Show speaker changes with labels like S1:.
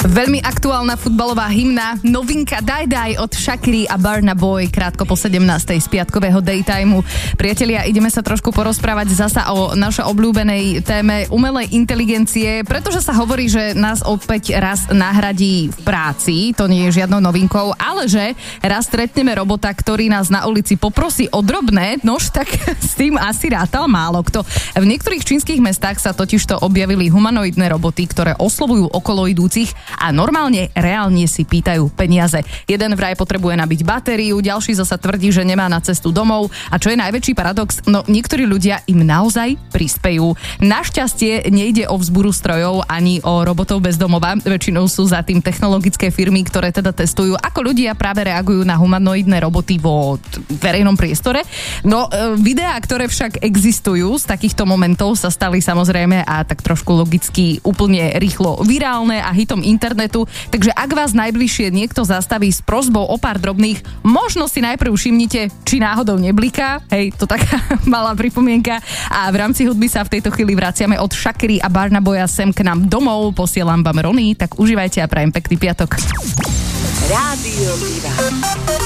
S1: Veľmi aktuálna futbalová hymna, novinka Die Die od Shakiry a Burna Boy, krátko po 17. z piatkového daytimeu. Priatelia, ideme sa trošku porozprávať zasa o našej obľúbenej téme umelej inteligencie, pretože sa hovorí, že nás opäť raz nahradí v práci, to nie je žiadnou novinkou, ale že raz stretneme robota, ktorý nás na ulici poprosí o drobné, nož tak s tým asi rátal málo kto. V niektorých čínskych mestách sa totižto objavili humanoidné roboty, ktoré oslovujú okolo idúcich a normálne, reálne si pýtajú peniaze. Jeden vraj potrebuje nabiť batériu, ďalší zasa tvrdí, že nemá na cestu domov a čo je najväčší paradox, no niektorí ľudia im naozaj prispejú. Našťastie nejde o vzburu strojov ani o robotov bez domova, väčšinou sú za tým technologické firmy, ktoré teda testujú, ako ľudia práve reagujú na humanoidné roboty vo verejnom priestore. No, videá, ktoré však existujú z takýchto momentov, sa stali samozrejme a tak trošku logicky úplne rýchlo virálne a hitom internetu, takže ak vás najbližšie niekto zastaví s prosbou o pár drobných, možno si najprv všimnite, či náhodou nebliká, hej, to taká malá pripomienka, a v rámci hudby sa v tejto chvíli vraciame od Shakiry a Burna Boya sem k nám domov, posielam vám Rony, tak užívajte a prajem pekný piatok.
S2: Rádio Diva.